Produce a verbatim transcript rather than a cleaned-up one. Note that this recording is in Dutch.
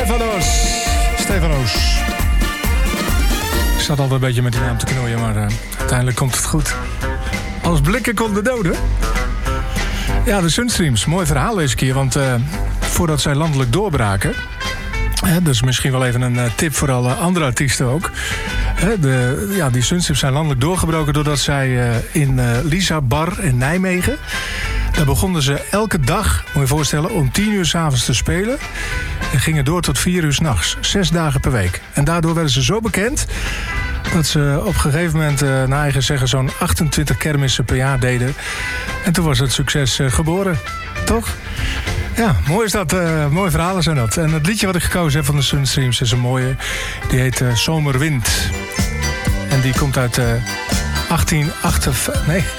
Stefanos. Stefanos. Ik zat altijd een beetje met die naam te knoeien, maar uh, uiteindelijk komt het goed. Als blikken konden doden. Ja, de Sunstreams. Mooi verhaal deze keer, want uh, voordat zij landelijk doorbraken... Hè, dus misschien wel even een uh, tip voor alle andere artiesten ook. Hè, de, ja, die Sunstreams zijn landelijk doorgebroken doordat zij uh, in uh, Lisa Bar in Nijmegen... Daar begonnen ze elke dag, moet je je voorstellen, om tien uur 's avonds te spelen. En gingen door tot vier uur 's nachts. Zes dagen per week. En daardoor werden ze zo bekend... dat ze op een gegeven moment, uh, naar eigen zeggen... zo'n achtentwintig kermissen per jaar deden. En toen was het succes uh, geboren. Toch? Ja, mooi is dat. Uh, mooie verhalen zijn dat. En het liedje wat ik gekozen heb van de Sunstreams is een mooie. Die heet uh, Zomerwind. En die komt uit uh, achttien achtenzestig... Nee...